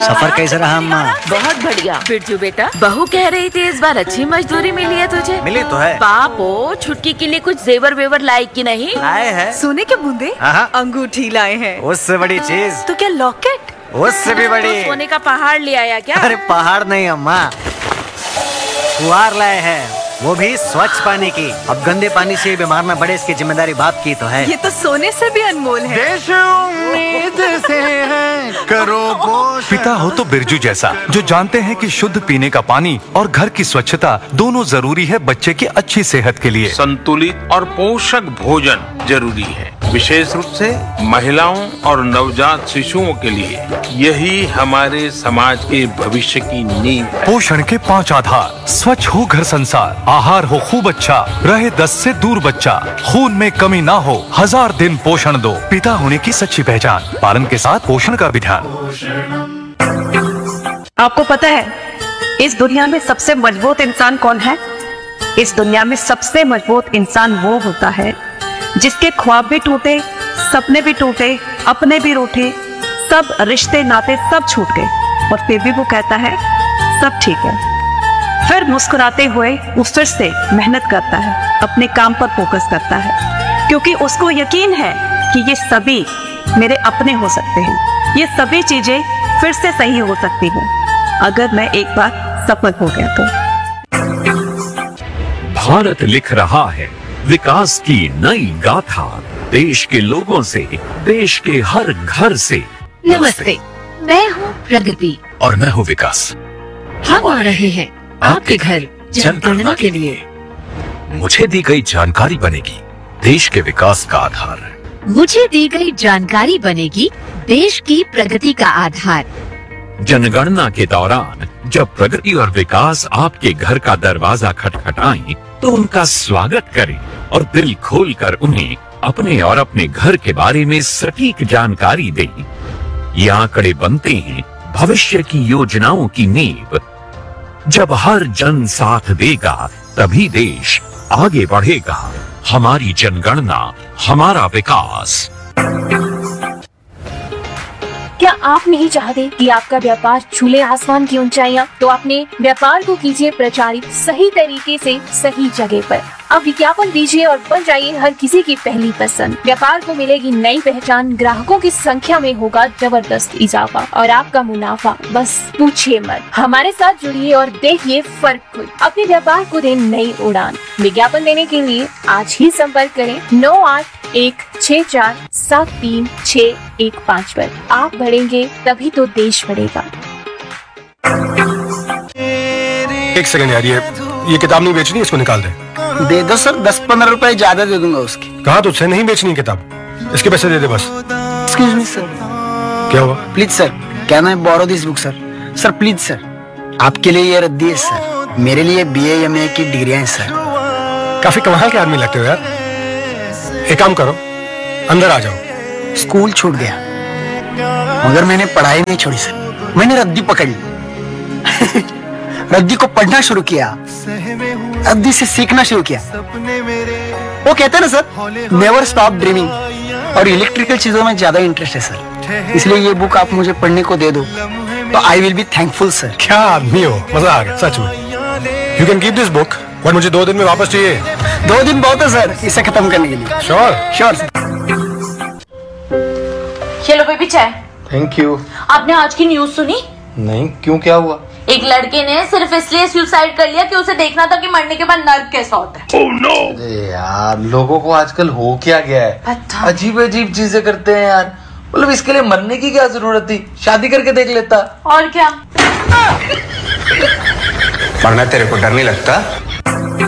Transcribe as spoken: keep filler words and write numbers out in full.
सफर कैसा रहा अम्मा? बहुत बढ़िया। बिरजू बेटा, बहू कह रही थी इस बार अच्छी मजदूरी मिली है तुझे। मिली तो है। पापो, छुटकी के लिए कुछ जेवर वेवर लाए कि नहीं? लाए हैं। सोने के बूंदे, अंगूठी लाए हैं। उससे बड़ी चीज तो क्या लॉकेट? उससे भी बड़ी। तो सोने का पहाड़ ले आया क्या? अरे पहाड़ नहीं अम्मा, कुआर लाए हैं, वो भी स्वच्छ पानी की। अब गंदे पानी से बीमार न पड़े, इसकी जिम्मेदारी बाप की तो है। ये तो सोने से भी अनमोल है। देश उम्मीद से है, करो पोषण। पिता हो तो बिरजू जैसा, जो जानते हैं कि शुद्ध पीने का पानी और घर की स्वच्छता दोनों जरूरी है बच्चे की अच्छी सेहत के लिए। संतुलित और पोषक भोजन जरूरी है, विशेष रूप से महिलाओं और नवजात शिशुओं के लिए। यही हमारे समाज के भविष्य की नींव है। पोषण के पांच आधार: स्वच्छ हो घर संसार, आहार हो खूब अच्छा, रहे दस्त से दूर बच्चा, खून में कमी ना हो, हजार दिन पोषण दो। पिता होने की सच्ची पहचान, पालन के साथ पोषण का भी ध्यान। आपको पता है इस दुनिया में सबसे मजबूत इंसान कौन है? इस दुनिया में सबसे मजबूत इंसान वो होता है जिसके ख्वाब भी टूटे, सपने भी टूटे, अपने भी रूठे, सब रिश्ते नाते सब छूट गए, और फिर भी वो कहता है सब ठीक है। फिर मुस्कुराते हुए वो फिर से मेहनत करता है, अपने काम पर फोकस करता है, क्योंकि उसको यकीन है कि ये सभी मेरे अपने हो सकते हैं, ये सभी चीजें फिर से सही हो सकती हैं अगर मैं एक बार सफल हो गया तो। भारत लिख रहा है विकास की नई गाथा, देश के लोगों से, देश के हर घर से। नमस्ते, मैं हूँ प्रगति और मैं हूँ विकास। हम आ रहे हैं आपके घर जनगणना के लिए। मुझे दी गई जानकारी बनेगी देश के विकास का आधार। मुझे दी गई जानकारी बनेगी देश की प्रगति का आधार। जनगणना के दौरान जब प्रगति और विकास आपके घर का दरवाजा खटखटाएं, तो उनका स्वागत करें और दिल खोलकर उन्हें अपने और अपने घर के बारे में सटीक जानकारी दें। ये आंकड़े बनते हैं भविष्य की योजनाओं की नींव। जब हर जन साथ देगा तभी देश आगे बढ़ेगा। हमारी जनगणना, हमारा विकास। क्या आप नहीं चाहते कि आपका व्यापार छूले आसमान की ऊंचाइयां? तो अपने व्यापार को कीजिए प्रचारित सही तरीके से, सही जगह पर। अब विज्ञापन दीजिए और बन जाइए हर किसी की पहली पसंद। व्यापार को मिलेगी नई पहचान, ग्राहकों की संख्या में होगा जबरदस्त इजाफा और आपका मुनाफा बस पूछिए मत। हमारे साथ जुड़िए और देखिए फर्क खुद। अपने व्यापार को दें नई उड़ान। विज्ञापन देने के लिए आज ही संपर्क करें नौ आठ एक छह चार सात तीन छह एक पाँच पर। आप बढ़ेंगे तभी तो देश बढ़ेगा। एक सेकंड यार, ये ये किताब नहीं बेचनी, इसको निकाल दे। दे दो सर, दस पंद्रह रुपए ज्यादा दे दूंगा उसकी। कहा तुझसे नहीं बेचनी किताब, इसके पैसे दे दे बस। Excuse me sir. क्या हुआ? Please sir, can I borrow this book sir? Sir please sir, आपके लिए ये रद्दी है सर, मेरे लिए बी ए एम ए की डिग्रियां हैं सर। काफी कमाल के आदमी लगते हो यार। एक काम करो, अंदर आ जाओ। स्कूल छूट गया मगर मैंने पढ़ाई नहीं छोड़ी सर, मैंने रद्दी पकड़ ली। रद्दी को पढ़ना शुरू किया, रद्दी से सीखना शुरू किया। वो कहते हैं ना सर, नेवर स्टॉप ड्रीमिंग। और इलेक्ट्रिकल चीजों में ज्यादा इंटरेस्ट है सर, इसलिए ये बुक आप मुझे पढ़ने को दे दो तो I will be thankful sir. क्या आदमी हो, मजा आ गया सच में। You can keep this book, और मुझे दो दिन में वापस चाहिए। दो दिन बहुत है सर इसे खत्म करने के लिए। Sure sure sir. चलो बेबी चाय। Thank you. आपने आज की न्यूज सुनी? नहीं, क्यों, क्या हुआ? एक लड़के ने सिर्फ इसलिए सुसाइड कर लिया कि उसे देखना था कि मरने के बाद नर्क कैसा होता है। oh, no! अरे यार, लोगों को आजकल हो क्या गया है, अजीब अजीब चीजें करते हैं यार। मतलब इसके लिए मरने की क्या जरूरत थी, शादी करके देख लेता। और क्या? मरना तेरे को डर नहीं लगता?